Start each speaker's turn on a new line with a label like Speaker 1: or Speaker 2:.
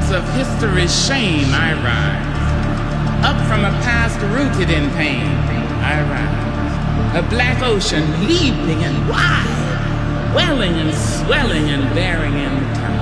Speaker 1: waters of history's shame I rise. Up from a past rooted in pain I rise. A black ocean leaping and wide, welling and swelling and bearing in time.